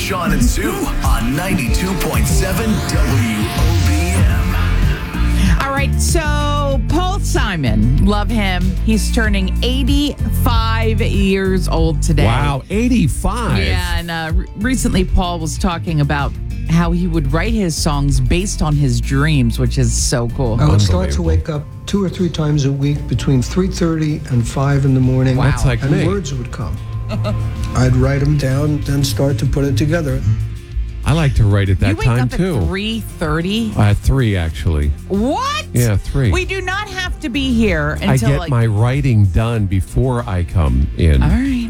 Sean and Sue on 92.7 WOBM. All right, so Paul Simon, love him. He's turning 85 years old today. Wow, 85. Yeah, and recently Paul was talking about how he would write his songs based on his dreams, which is so cool. I would start to wake up 2 or 3 times a week between 3:30 and 5 in the morning. Wow. That's like and me. words would come. I'd write them down, then start to put it together. I like to write at that You wake time up too. at 3:30? At 3, actually. What? Yeah, 3. We do not have to be here I until get my writing done before I come in. All right.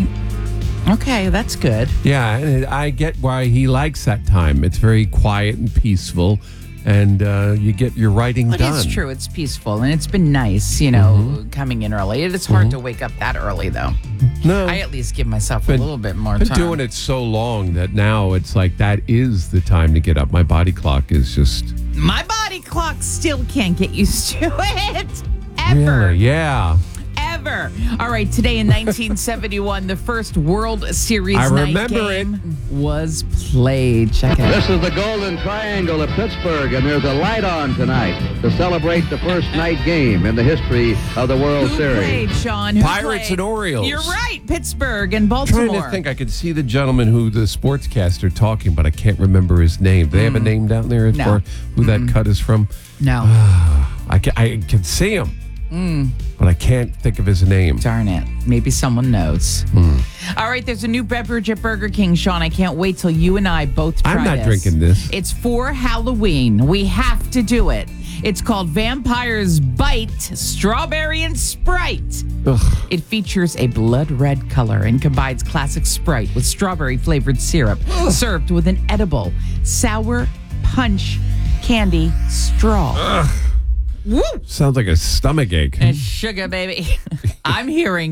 Okay, that's good. Yeah, and I get why he likes that time. It's very quiet and peaceful, and you get your writing It done. is true. It's peaceful, and it's been nice, coming in early. It is hard to wake up that early, though. No, I at least give myself a little bit more been time. doing it so long that now it's like that is the time to get up. My body clock is just My body clock still can't get used to it. Ever. really, yeah. Ever. All right, today in 1971, the first World Series I night remember game was played. Check it out. This is the Golden Triangle of Pittsburgh, and there's a light on tonight to celebrate the first night game in the history of the World Who Series. played, Sean? Who Pirates played? and Orioles. You're right. Pittsburgh and I'm Baltimore. trying to think. I could see the gentleman who the sportscaster talking, but I can't remember his name. Do they have a name down there as No. far who that cut is from? No. I can see him, but I can't think of his name. Darn it. Maybe someone knows. All right, there's a new beverage at Burger King, Sean. I can't wait till you and I both try I'm not this. drinking this. It's for Halloween. We have to do it. It's called Vampire's Bite Strawberry and Sprite. Ugh. It features a blood red color and combines classic Sprite with strawberry flavored syrup, served with an edible sour punch candy straw. Woo! Sounds like a stomach ache. And sugar, baby. I'm hearing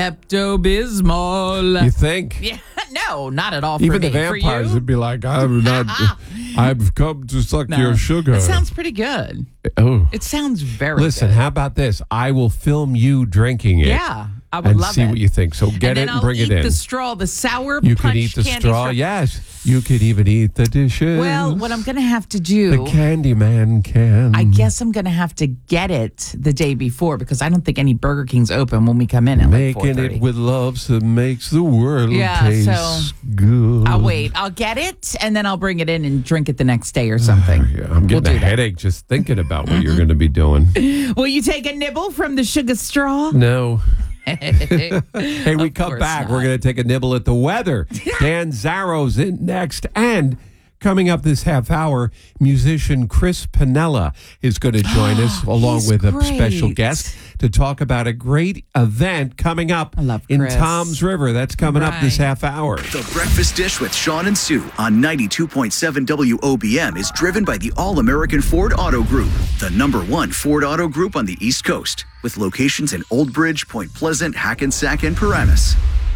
Pepto-Bismol. You think? Yeah, no, not at all. For Even me. the vampires For you? would be like, I'm not. I've come to suck No. your sugar. It sounds pretty good. Oh, It sounds very listen. good. How about this? I will film you drinking it. Yeah, I would and love see it. what you think. So get and it then and I'll bring eat it in. the straw, the sour You punch could eat the candy straw. Yes, you could even eat the dishes. Well, what I'm going to have to do, the candy man can. I guess I'm going to have to get it the day before because I don't think any Burger King's open when we come in at Making like 4:30. it with love so makes the world Yeah, taste so good. I'll wait. I'll get it, and then I'll bring it in and drink it the next day or something. Yeah, I'm getting We'll a do that. headache just thinking about what you're going to be doing. Will you take a nibble from the sugar straw? No. Hey, we Of come course back. not. We're going to take a nibble at the weather. Dan Zarro's in next. And coming up this half hour, musician Chris Pinella is going to join us along He's with a great. special guest to talk about a great event coming up I love in Chris. Toms River. That's coming up this Right. half hour. The Breakfast Dish with Sean and Sue on 92.7 WOBM is driven by the All-American Ford Auto Group, the #1 Ford Auto Group on the East Coast, with locations in Old Bridge, Point Pleasant, Hackensack, and Paramus.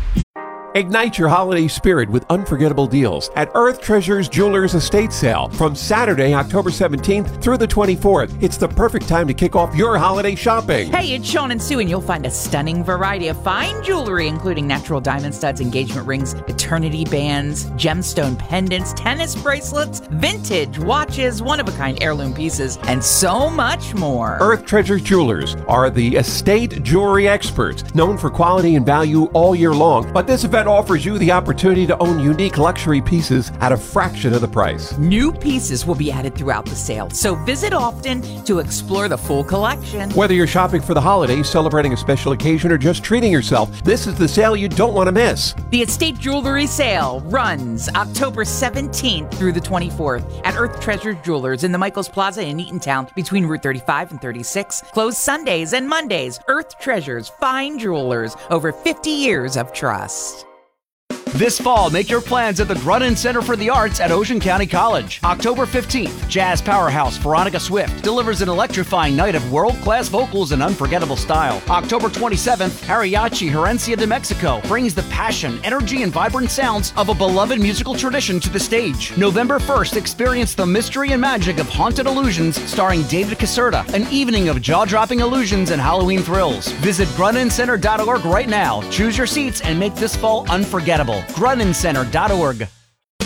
Ignite your holiday spirit with unforgettable deals at Earth Treasures Jewelers Estate Sale from Saturday, October 17th through the 24th. It's the perfect time to kick off your holiday shopping. Hey, it's Sean and Sue, and you'll find a stunning variety of fine jewelry, including natural diamond studs, engagement rings, eternity bands, gemstone pendants, tennis bracelets, vintage watches, one-of-a-kind heirloom pieces, and so much more. Earth Treasures Jewelers are the estate jewelry experts, known for quality and value all year long. But this event offers you the opportunity to own unique luxury pieces at a fraction of the price. New pieces will be added throughout the sale, so visit often to explore the full collection. Whether you're shopping for the holidays, celebrating a special occasion, or just treating yourself, this is the sale you don't want to miss. The Estate Jewelry Sale runs October 17th through the 24th at Earth Treasure Jewelers in the Michaels Plaza in Eatontown between Route 35 and 36. Closed Sundays and Mondays. Earth Treasures, fine jewelers, over 50 years of trust. This fall, make your plans at the Grunin Center for the Arts at Ocean County College. October 15th, jazz powerhouse Veronica Swift delivers an electrifying night of world-class vocals and unforgettable style. October 27th, Mariachi Herencia de Mexico brings the passion, energy, and vibrant sounds of a beloved musical tradition to the stage. November 1st, experience the mystery and magic of Haunted Illusions starring David Caserta, an evening of jaw-dropping illusions and Halloween thrills. Visit GruninCenter.org right now. Choose your seats and make this fall unforgettable. GruninCenter.org.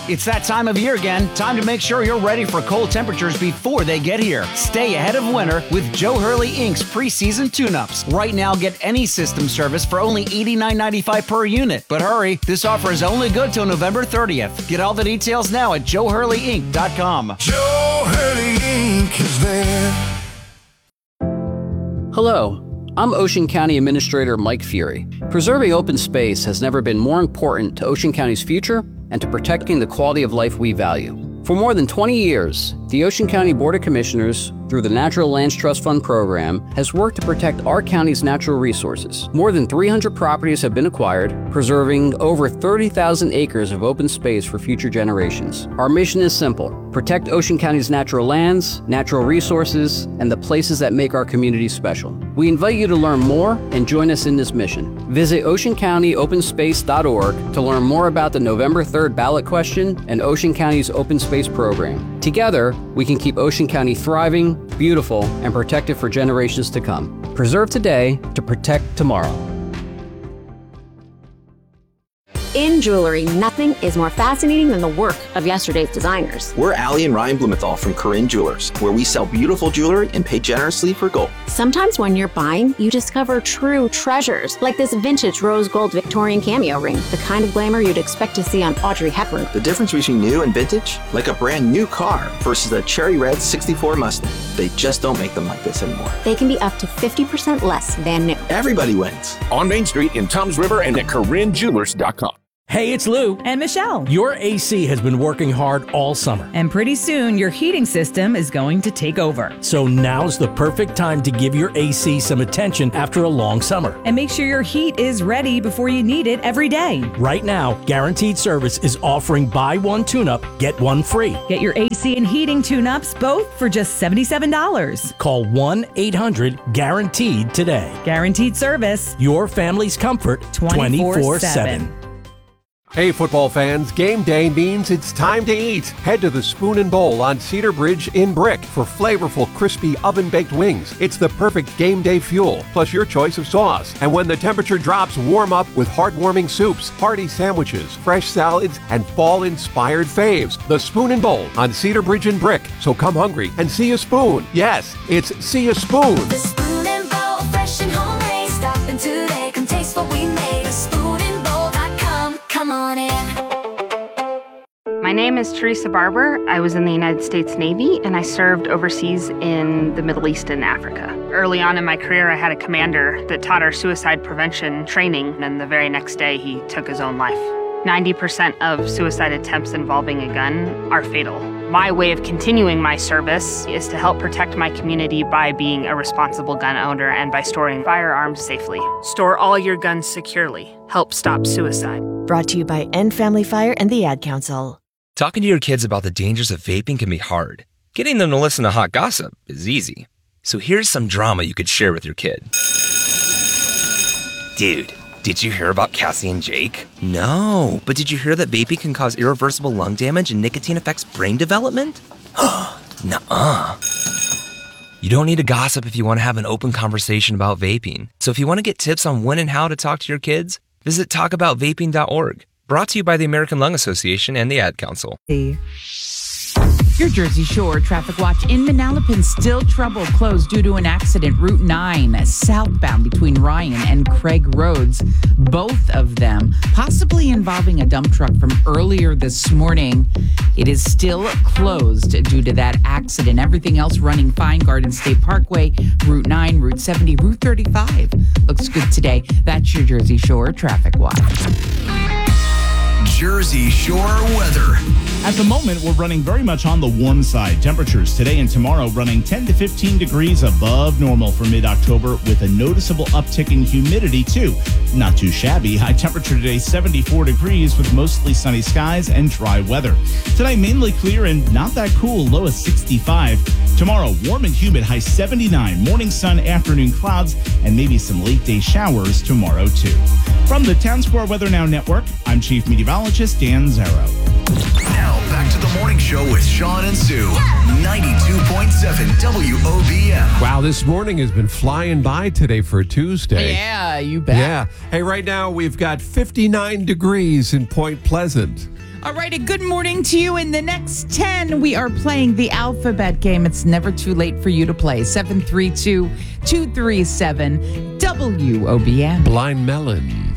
It's that time of year again. Time to make sure you're ready for cold temperatures before they get here. Stay ahead of winter with Joe Hurley Inc.'s preseason tune-ups. Right now, get any system service for only $89.95 per unit. But hurry, this offer is only good till November 30th. Get all the details now at JoeHurleyInc.com. Joe Hurley Inc. is there. Hello, I'm Ocean County Administrator Mike Fury. Preserving open space has never been more important to Ocean County's future and to protecting the quality of life we value. For more than 20 years, the Ocean County Board of Commissioners, through the Natural Lands Trust Fund program, has worked to protect our county's natural resources. More than 300 properties have been acquired, preserving over 30,000 acres of open space for future generations. Our mission is simple: protect Ocean County's natural lands, natural resources, and the places that make our community special. We invite you to learn more and join us in this mission. Visit oceancountyopenSpace.org to learn more about the November 3rd ballot question and Ocean County's open space program. Together, we can keep Ocean County thriving, beautiful, and protected for generations to come. Preserve today to protect tomorrow. In jewelry, nothing is more fascinating than the work of yesterday's designers. We're Allie and Ryan Blumenthal from Corinne Jewelers, where we sell beautiful jewelry and pay generously for gold. Sometimes when you're buying, you discover true treasures, like this vintage rose gold Victorian cameo ring, the kind of glamour you'd expect to see on Audrey Hepburn. The difference between new and vintage? Like a brand new car versus a cherry red 64 Mustang. They just don't make them like this anymore. They can be up to 50% less than new. Everybody wins. On Main Street in Toms River and at CorinneJewelers.com. Hey, it's Lou. And Michelle. Your AC has been working hard all summer. And pretty soon, your heating system is going to take over. So now's the perfect time to give your AC some attention after a long summer. And make sure your heat is ready before you need it every day. Right now, Guaranteed Service is offering buy one tune-up, get one free. Get your AC and heating tune-ups both for just $77. Call 1-800-GUARANTEED today. Guaranteed Service. Your family's comfort 24/7. Hey, football fans, game day means it's time to eat. Head to the Spoon and Bowl on Cedar Bridge in Brick for flavorful, crispy, oven-baked wings. It's the perfect game day fuel, plus your choice of sauce. And when the temperature drops, warm up with heartwarming soups, hearty sandwiches, fresh salads, and fall-inspired faves. The Spoon and Bowl on Cedar Bridge in Brick. So come hungry and see a spoon. Yes, it's see a spoon. The Spoon and Bowl, fresh and homemade. Stop in today, come taste what we made. spoonandbowl.com. Come on in. My name is Teresa Barber. I was in the United States Navy and I served overseas in the Middle East and Africa. Early on in my career, I had a commander that taught our suicide prevention training, and the very next day he took his own life. 90% of suicide attempts involving a gun are fatal. My way of continuing my service is to help protect my community by being a responsible gun owner and by storing firearms safely. Store all your guns securely. Help stop suicide. Brought to you by End Family Fire and the Ad Council. Talking to your kids about the dangers of vaping can be hard. Getting them to listen to hot gossip is easy. So here's some drama you could share with your kid. Dude, did you hear about Cassie and Jake? No, but did you hear that vaping can cause irreversible lung damage and nicotine affects brain development? Nuh-uh. You don't need to gossip if you want to have an open conversation about vaping. So if you want to get tips on when and how to talk to your kids, visit talkaboutvaping.org. Brought to you by the American Lung Association and the Ad Council. Your Jersey Shore traffic watch in Manalapan, still trouble, closed due to an accident. Route 9 southbound between Ryan and Craig Roads. Both of them possibly involving a dump truck from earlier this morning. It is still closed due to that accident. Everything else running fine. Garden State Parkway, Route 9, Route 70, Route 35. Looks good today. That's your Jersey Shore traffic watch. Jersey Shore weather. At the moment, we're running very much on the warm side. Temperatures today and tomorrow running 10 to 15 degrees above normal for mid-October with a noticeable uptick in humidity, too. Not too shabby. High temperature today, 74 degrees with mostly sunny skies and dry weather. Today, mainly clear and not that cool, low of 65. Tomorrow, warm and humid, high 79. Morning sun, afternoon clouds, and maybe some late-day showers tomorrow, too. From the Town Square Weather Now Network, I'm Chief Meteorologist Dan Zarrow. Now, back to the morning show with Sean and Sue. 92.7 WOBM. Wow, this morning has been flying by today for Tuesday. Yeah, you bet. Yeah. Hey, right now we've got 59 degrees in Point Pleasant. All righty, good morning to you. In the next 10, we are playing the alphabet game. It's never too late for you to play. 732-237-WOBM. Blind Melon.